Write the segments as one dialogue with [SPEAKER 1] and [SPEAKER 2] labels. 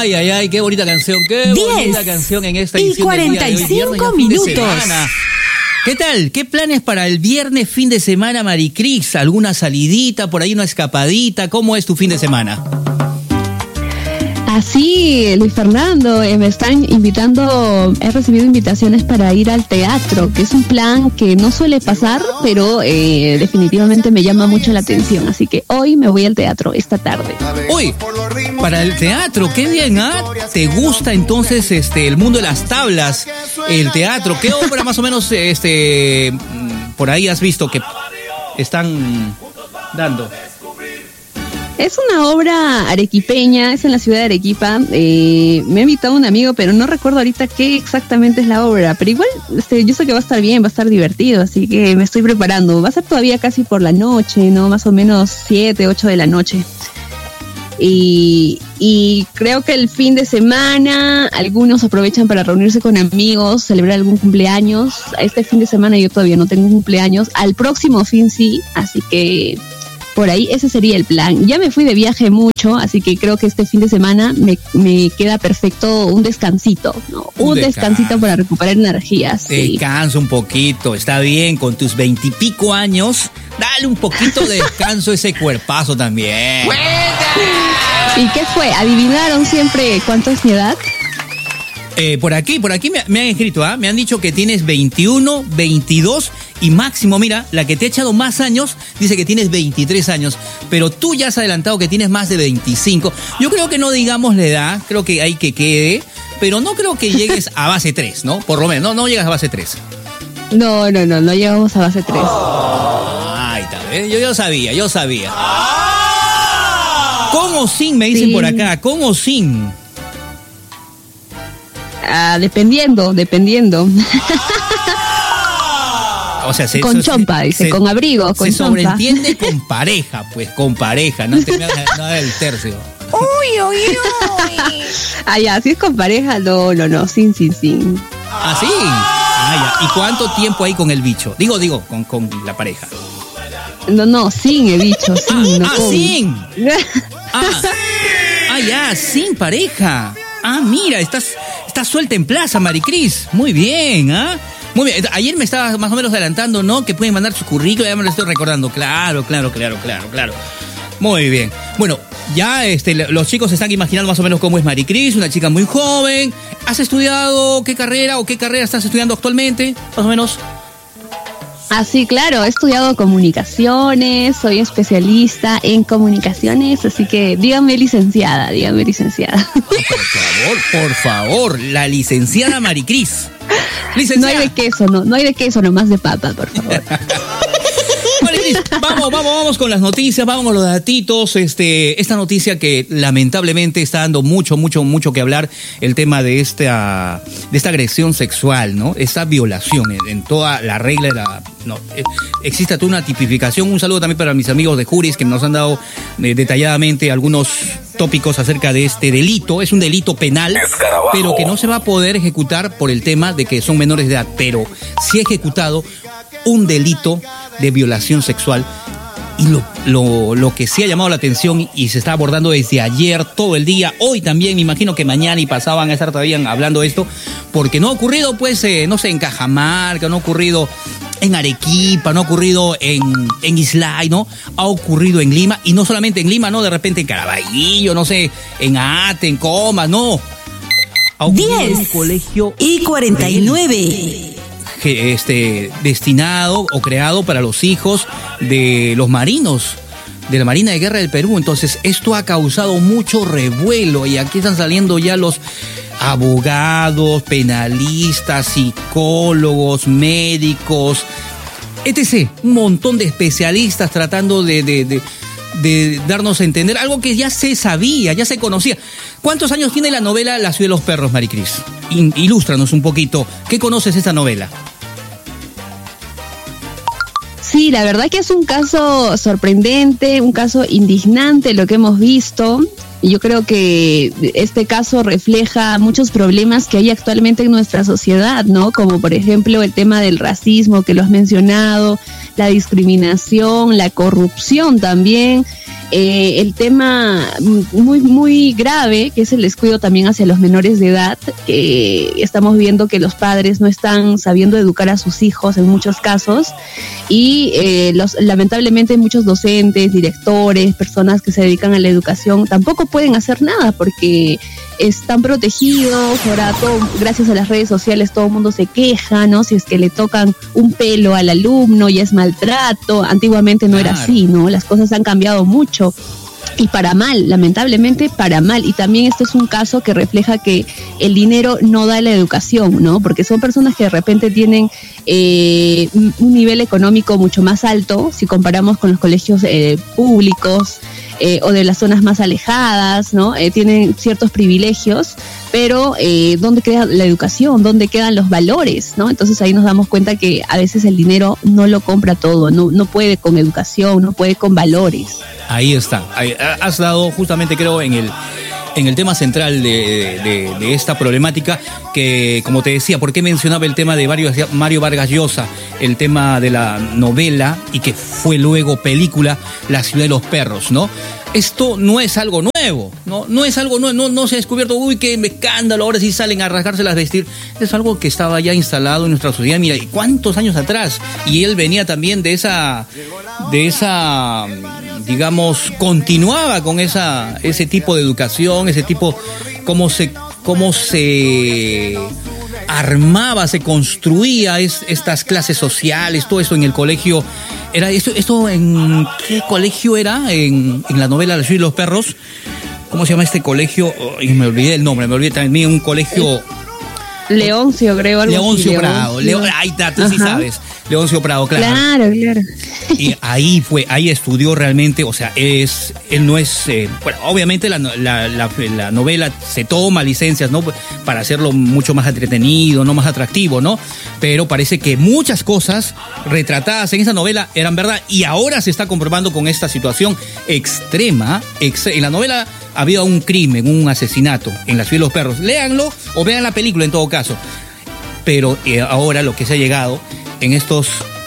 [SPEAKER 1] Ay, ay, ay, qué bonita canción, qué bonita canción en esta edición del día de hoy,
[SPEAKER 2] 45 minutos.
[SPEAKER 1] ¿Qué tal? ¿Qué planes para el viernes, fin de semana, Maricris? ¿Alguna salidita, por ahí una escapadita? ¿Cómo es tu fin de semana?
[SPEAKER 3] Así, Luis Fernando, me están invitando, he recibido invitaciones para ir al teatro, que es un plan que no suele pasar, pero definitivamente me llama mucho la atención, así que hoy me voy al teatro esta tarde.
[SPEAKER 1] Uy, para el teatro, qué bien, ¿ah? ¿Te gusta entonces el mundo de las tablas, el teatro? ¿Qué obra más o menos por ahí has visto que están dando?
[SPEAKER 3] Es una obra arequipeña, es en la ciudad de Arequipa. Me ha invitado un amigo, pero no recuerdo ahorita qué exactamente es la obra. Pero igual, yo sé que va a estar bien, va a estar divertido, así que me estoy preparando. Va a ser todavía casi por la noche, ¿no? Más o menos 7, 8 de la noche. Y creo que el fin de semana algunos aprovechan para reunirse con amigos, celebrar algún cumpleaños. Este fin de semana yo todavía no tengo un cumpleaños. Al próximo fin sí, así que por ahí ese sería el plan. Ya me fui de viaje mucho, así que creo que este fin de semana me queda perfecto un descansito, ¿no? Un descansito para recuperar energías.
[SPEAKER 1] Descansa un poquito, está bien, con tus 20 y pico años, dale un poquito de descanso a ese cuerpazo también.
[SPEAKER 3] ¿Y qué fue? ¿Adivinaron siempre cuánto es mi edad?
[SPEAKER 1] Por aquí me han escrito, me han dicho que tienes 21, 22 y máximo, mira, la que te ha echado más años dice que tienes 23 años, pero tú ya has adelantado que tienes más de 25. Yo creo que no digamos la edad, creo que hay que quede, pero no creo que llegues a base 3, ¿no? Por lo menos, no llegas a base 3.
[SPEAKER 3] No llegamos a base 3.
[SPEAKER 1] Ay, tal vez, yo sabía. ¿Con o sin? Me dicen por acá, ¿con o sin?
[SPEAKER 3] Dependiendo.
[SPEAKER 1] O sea,
[SPEAKER 3] con chompa, dice, con abrigo, con
[SPEAKER 1] se
[SPEAKER 3] chompa.
[SPEAKER 1] Sobreentiende con pareja, no te me hagas nada del tercio.
[SPEAKER 2] Uy.
[SPEAKER 3] Ya, si es con pareja, no, sin.
[SPEAKER 1] ¿Ah, sí? Ya. ¿Y cuánto tiempo hay con el bicho? Digo, con la pareja.
[SPEAKER 3] No, sin el bicho, sin.
[SPEAKER 1] Sin. Ya, sin pareja. Mira, estás suelta en plaza, Maricris. Muy bien, Muy bien. Ayer me estabas más o menos adelantando, ¿no? Que pueden mandar su currículum, ya me lo estoy recordando. Claro. Muy bien. Bueno, ya los chicos se están imaginando más o menos cómo es Maricris, una chica muy joven. ¿Has estudiado qué carrera estás estudiando actualmente? Más o menos.
[SPEAKER 3] Sí, claro, he estudiado comunicaciones, soy especialista en comunicaciones, así que dígame licenciada.
[SPEAKER 1] Por favor, la licenciada Maricris. Licenciada.
[SPEAKER 3] No hay de queso, nomás de papa, por favor.
[SPEAKER 1] Maricris, vamos con las noticias, vamos con los datitos. Esta noticia que lamentablemente está dando mucho que hablar, el tema de esta agresión sexual, ¿no? Esta violación en toda la regla existe toda una tipificación. Un saludo también para mis amigos de Juris que nos han dado detalladamente algunos tópicos acerca de este delito. Es un delito penal, pero que no se va a poder ejecutar por el tema de que son menores de edad, pero sí ejecutado un delito de violación sexual. Y lo que sí ha llamado la atención y se está abordando desde ayer todo el día, hoy también, me imagino que mañana y pasado van a estar todavía hablando de esto, porque no ha ocurrido en Cajamarca, no ha ocurrido en Arequipa, no ha ocurrido en Islay, ¿no? Ha ocurrido en Lima, y no solamente en Lima, ¿no? De repente en Caraballo, no sé, en Ate, en Comas, no. Ha ocurrido en un colegio
[SPEAKER 2] 10:49.
[SPEAKER 1] Destinado o creado para los hijos de los marinos de la Marina de Guerra del Perú. Entonces esto ha causado mucho revuelo y aquí están saliendo ya los abogados, penalistas, psicólogos, médicos, etc. Un montón de especialistas tratando de darnos a entender algo que ya se sabía, ya se conocía. ¿Cuántos años tiene la novela La ciudad de los perros, Maricris? Ilústranos un poquito. ¿Qué conoces de esta novela?
[SPEAKER 3] Sí, la verdad que es un caso sorprendente, un caso indignante lo que hemos visto. Yo creo que este caso refleja muchos problemas que hay actualmente en nuestra sociedad, ¿no? Como por ejemplo el tema del racismo que lo has mencionado, la discriminación, la corrupción también, el tema muy, muy grave, que es el descuido también hacia los menores de edad, que estamos viendo que los padres no están sabiendo educar a sus hijos en muchos casos, y lamentablemente muchos docentes, directores, personas que se dedican a la educación tampoco pueden hacer nada porque están protegidos. Ahora gracias a las redes sociales todo el mundo se queja, ¿no? Si es que le tocan un pelo al alumno ya es maltrato. Antiguamente no era así, ¿no? Las cosas han cambiado mucho. Y para mal, lamentablemente para mal. Y también esto es un caso que refleja que el dinero no da la educación, ¿no? Porque son personas que de repente tienen un nivel económico mucho más alto si comparamos con los colegios públicos o de las zonas más alejadas, ¿no? Tienen ciertos privilegios, pero ¿dónde queda la educación? ¿Dónde quedan los valores? ¿No? Entonces ahí nos damos cuenta que a veces el dinero no lo compra todo, no puede con educación, no puede con valores.
[SPEAKER 1] Ahí está. Has dado justamente, creo, en el tema central de esta problemática, que, como te decía, ¿por qué mencionaba el tema de Mario Vargas Llosa, el tema de la novela y que fue luego película, La ciudad de los perros, ¿no? Esto no es algo nuevo, no es algo nuevo, no se ha descubierto, uy, qué escándalo, ahora sí salen a rasgarse las vestir. Es algo que estaba ya instalado en nuestra sociedad, mira, ¿y cuántos años atrás? Y él venía también de esa, digamos, continuaba con ese tipo de educación, ese tipo, cómo se armaba, se construía estas clases sociales, todo eso en el colegio. Era esto ¿en qué colegio era? En la novela La ciudad de los perros. ¿Cómo se llama este colegio? Me olvidé el nombre, también un colegio.
[SPEAKER 3] Leoncio, creo, algo
[SPEAKER 1] Leoncio
[SPEAKER 3] así.
[SPEAKER 1] Prado. Ahí está, tú sí sabes. Leoncio Prado, claro.
[SPEAKER 3] Claro.
[SPEAKER 1] Y ahí estudió realmente, o sea, él no es, bueno, obviamente la novela se toma licencias, ¿no? Para hacerlo mucho más entretenido, no más atractivo, ¿no? Pero parece que muchas cosas retratadas en esa novela eran verdad y ahora se está comprobando con esta situación extrema. En la novela había un crimen, un asesinato en La ciudad de los perros. Léanlo o vean la película en todo caso. Pero ahora lo que se ha llegado en estos,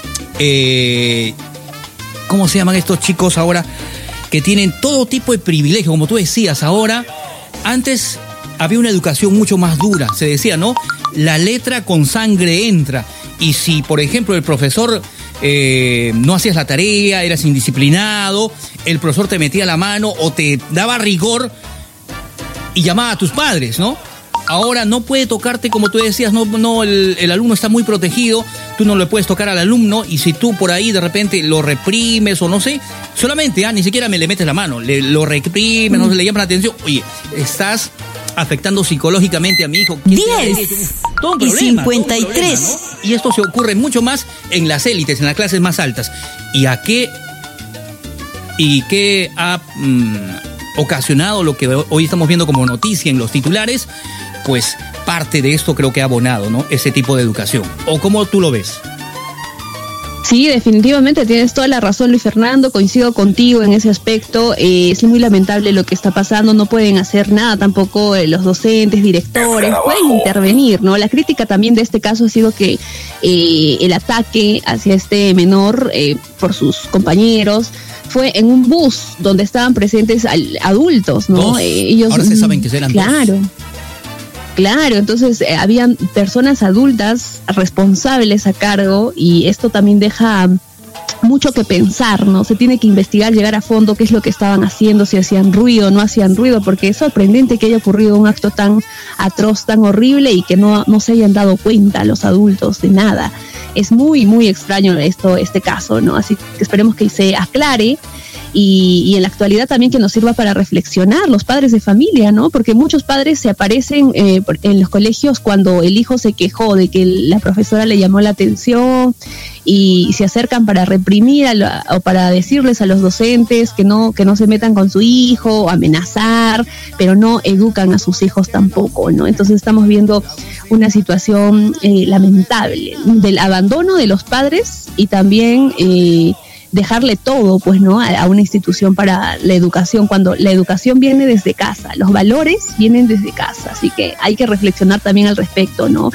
[SPEAKER 1] ¿cómo se llaman estos chicos ahora? Que tienen todo tipo de privilegios, como tú decías. Ahora, antes había una educación mucho más dura. Se decía, ¿no? La letra con sangre entra. Y si, por ejemplo, el profesor no hacías la tarea, eras indisciplinado, el profesor te metía la mano o te daba rigor y llamaba a tus padres, ¿no? Ahora no puede tocarte, como tú decías, el alumno está muy protegido, tú no le puedes tocar al alumno, y si tú por ahí de repente lo reprimes o no sé, solamente, ni siquiera le metes la mano, lo reprimes, no le llamas la atención, oye, estás afectando psicológicamente a mi hijo.
[SPEAKER 2] 10
[SPEAKER 1] todo un problema,
[SPEAKER 2] 53.
[SPEAKER 1] todo un problema, ¿no? Y esto se ocurre mucho más en las élites, en las clases más altas. ¿Y qué ha ocasionado lo que hoy estamos viendo como noticia en los titulares? Pues parte de esto creo que ha abonado, ¿no? Ese tipo de educación. ¿O cómo tú lo ves?
[SPEAKER 3] Sí, definitivamente tienes toda la razón, Luis Fernando, coincido contigo en ese aspecto. Es muy lamentable lo que está pasando, no pueden hacer nada tampoco los docentes, directores, pueden intervenir, ¿no? La crítica también de este caso ha sido que el ataque hacia este menor por sus compañeros fue en un bus donde estaban presentes adultos, ¿no? Ellos,
[SPEAKER 1] ahora se saben que eran dos.
[SPEAKER 3] Claro, entonces habían personas adultas responsables a cargo, y esto también deja mucho que pensar, ¿no? Se tiene que investigar, llegar a fondo qué es lo que estaban haciendo, si hacían ruido o no hacían ruido, porque es sorprendente que haya ocurrido un acto tan atroz, tan horrible, y que no se hayan dado cuenta los adultos de nada. Es muy, muy extraño este caso, ¿no? Así que esperemos que se aclare. Y en la actualidad también que nos sirva para reflexionar los padres de familia, ¿no? Porque muchos padres se aparecen en los colegios cuando el hijo se quejó de que la profesora le llamó la atención, y se acercan para reprimir o para decirles a los docentes que no se metan con su hijo, o amenazar, pero no educan a sus hijos tampoco, ¿no? Entonces estamos viendo una situación lamentable del abandono de los padres, y también dejarle todo, pues, ¿no? A una institución para la educación, cuando la educación viene desde casa, los valores vienen desde casa, así que hay que reflexionar también al respecto, ¿no?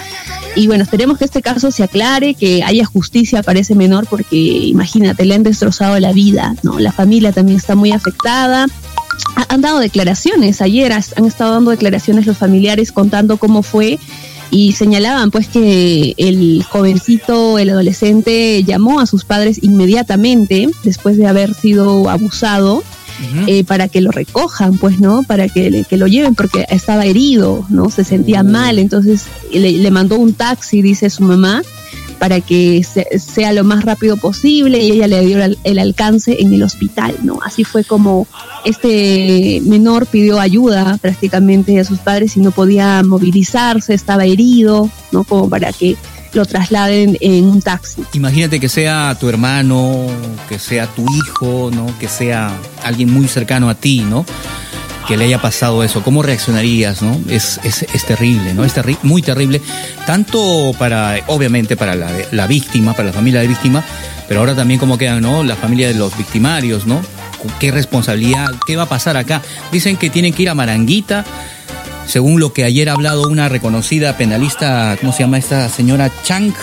[SPEAKER 3] Y bueno, esperemos que este caso se aclare, que haya justicia para ese menor, porque imagínate, le han destrozado la vida, ¿no? La familia también está muy afectada. Han dado declaraciones, ayer han estado dando declaraciones los familiares contando cómo fue, y señalaban pues que el jovencito, el adolescente, llamó a sus padres inmediatamente después de haber sido abusado, para que lo recojan, pues, ¿no? Para que lo lleven, porque estaba herido, ¿no? Se sentía mal, entonces le mandó un taxi, dice su mamá, para que sea lo más rápido posible, y ella le dio el alcance en el hospital, ¿no? Así fue como este menor pidió ayuda prácticamente a sus padres y no podía movilizarse, estaba herido, ¿no? Como para que lo trasladen en un taxi.
[SPEAKER 1] Imagínate que sea tu hermano, que sea tu hijo, ¿no? Que sea alguien muy cercano a ti, ¿no? Que le haya pasado eso. ¿Cómo reaccionarías, no? Es terrible, ¿no? Es muy terrible, tanto obviamente para la víctima, para la familia de víctima, pero ahora también cómo quedan, ¿no? La familia de los victimarios, ¿no? ¿Qué responsabilidad? ¿Qué va a pasar acá? Dicen que tienen que ir a Maranguita, según lo que ayer ha hablado una reconocida penalista, ¿cómo se llama esta señora? Chang,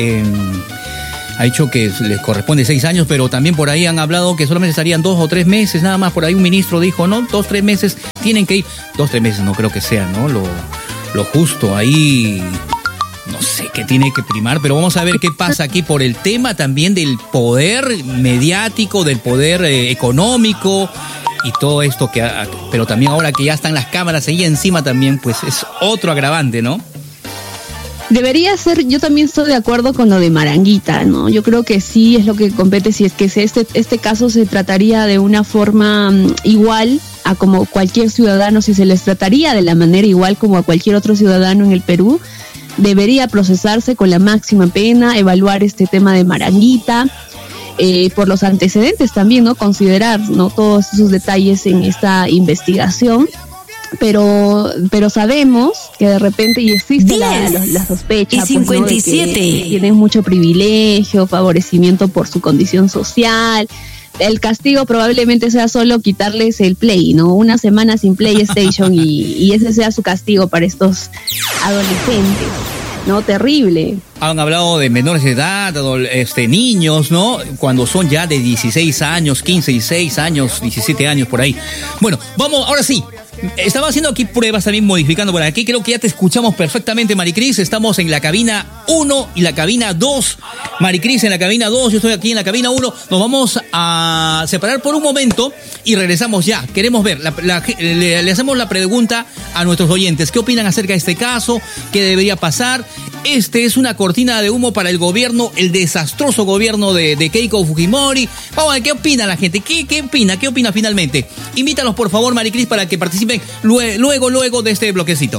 [SPEAKER 1] ha dicho que les corresponde 6 años, pero también por ahí han hablado que solamente estarían 2 o 3 meses, nada más. Por ahí un ministro dijo, no, 2 o 3 meses tienen que ir. 2 o 3 meses no creo que sea, ¿no? Lo justo ahí, no sé qué tiene que primar, pero vamos a ver qué pasa aquí por el tema también del poder mediático, del poder económico y todo esto pero también ahora que ya están las cámaras ahí encima también, pues es otro agravante, ¿no?
[SPEAKER 3] Debería ser, yo también estoy de acuerdo con lo de Maranguita, ¿no? Yo creo que sí es lo que compete, si es que este caso se trataría de una forma igual a como cualquier ciudadano, si se les trataría de la manera igual como a cualquier otro ciudadano en el Perú, debería procesarse con la máxima pena, evaluar este tema de Maranguita, por los antecedentes también, ¿no? Considerar, ¿no? Todos esos detalles en esta investigación. Pero sabemos que de repente y existe la sospecha,
[SPEAKER 2] y 57,
[SPEAKER 3] pues, ¿no? De que tienen mucho privilegio, favorecimiento por su condición social. El castigo probablemente sea solo quitarles el Play, ¿no? Una semana sin PlayStation y ese sea su castigo para estos adolescentes, ¿no? Terrible.
[SPEAKER 1] Han hablado de menores de edad, niños, ¿no? Cuando son ya de 16 años, 15, 16 años, 17 años, por ahí. Bueno, vamos, ahora sí. Estaba haciendo aquí pruebas también, modificando por aquí. Creo que ya te escuchamos perfectamente, Maricris. Estamos en la cabina 1 y la cabina 2. Maricris en la cabina 2, yo estoy aquí en la cabina 1. Nos vamos a separar por un momento y regresamos ya. Queremos ver, le hacemos la pregunta a nuestros oyentes. ¿Qué opinan acerca de este caso? ¿Qué debería pasar? Es una cortina de humo para el gobierno, el desastroso gobierno de Keiko Fujimori. Vamos a ver, ¿qué opina la gente? ¿Qué opina? ¿Qué opina finalmente? Invítalos, por favor, Maricris, para que participen luego de este bloquecito.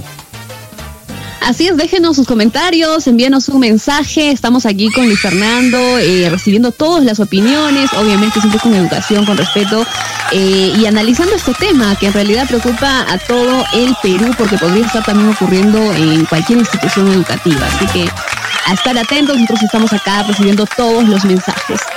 [SPEAKER 3] Así es, déjenos sus comentarios, envíenos un mensaje. Estamos aquí con Luis Fernando, recibiendo todas las opiniones, obviamente siempre con educación, con respeto, y analizando este tema que en realidad preocupa a todo el Perú, porque podría estar también ocurriendo en cualquier institución educativa. Así que a estar atentos, nosotros estamos acá recibiendo todos los mensajes.